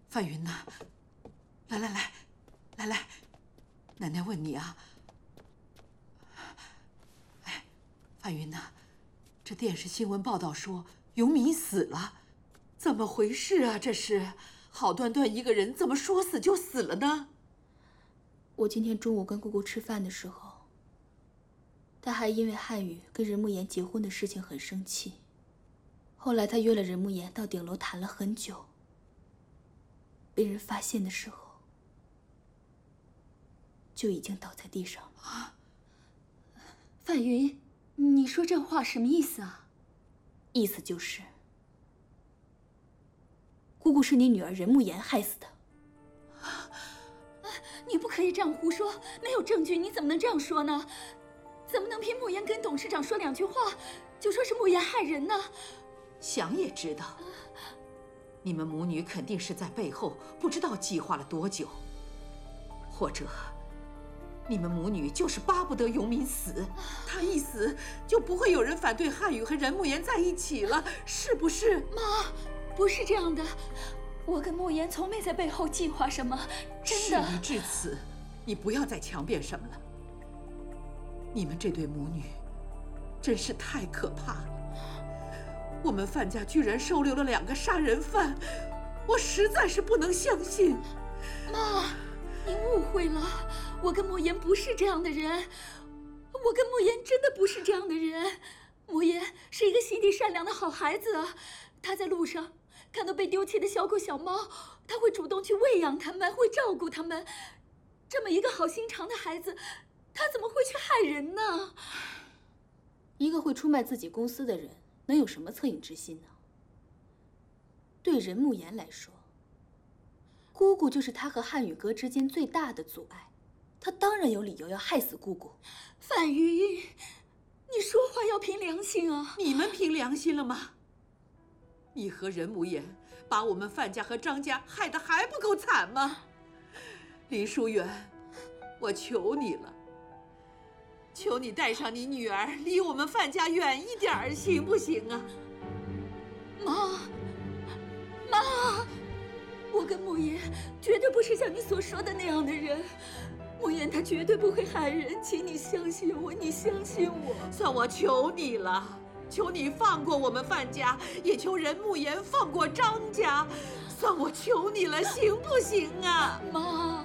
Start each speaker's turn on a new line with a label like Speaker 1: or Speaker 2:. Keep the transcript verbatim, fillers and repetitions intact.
Speaker 1: 范云呐，来来来，来来，奶奶问你啊。哎，范云呐，这电视新闻报道说永敏死了，怎么回事啊？这是好端端一个人，怎么说死就死了呢？
Speaker 2: 我今天中午跟姑姑吃饭的时候，她还因为汉语跟任慕言结婚的事情很生气。后来她约了任慕言到顶楼谈了很久，被人发现的时候，就已经倒在地上了。啊！
Speaker 3: 范云，你说这话什么意思啊？
Speaker 2: 意思就是，姑姑是你女儿任慕言害死的。
Speaker 3: 你不可以这样胡说，没有证据，你怎么能这样说呢？怎么能凭慕言跟董事长说两句话，就说是慕言害人呢？
Speaker 1: 想也知道，你们母女肯定是在背后不知道计划了多久，或者你们母女就是巴不得永敏死，他一死就不会有人反对汉语和任慕言在一起了，是不是？
Speaker 3: 妈，不是这样的。我跟慕言从没在背后计划什么，真的。
Speaker 1: 事已至此，你不要再强辩什么了。你们这对母女，真是太可怕了。我们范家居然收留了两个杀人犯，我实在是不能相信。
Speaker 3: 妈，您误会了，我跟慕言不是这样的人，我跟慕言真的不是这样的人。慕言是一个心地善良的好孩子啊，他在路上看到被丢弃的小狗小猫，他会主动去喂养它们，会照顾它们。这么一个好心肠的孩子，他怎么会去害人呢？
Speaker 2: 一个会出卖自己公司的人，能有什么恻隐之心呢？对任慕言来说，姑姑就是他和汉语阁之间最大的阻碍，他当然有理由要害死姑姑。
Speaker 3: 范云，你说话要凭良心啊！
Speaker 1: 你们凭良心了吗？你和任慕言把我们范家和张家害得还不够惨吗？林淑媛，我求你了，求你带上你女儿离我们范家远一点儿，行不行啊？
Speaker 3: 妈，妈，我跟慕言绝对不是像你所说的那样的人，慕言他绝对不会害人，请你相信我，你相信我。
Speaker 1: 算我求你了，求你放过我们范家，也求任慕言放过张家，算我求你了，行不行啊？
Speaker 3: 妈。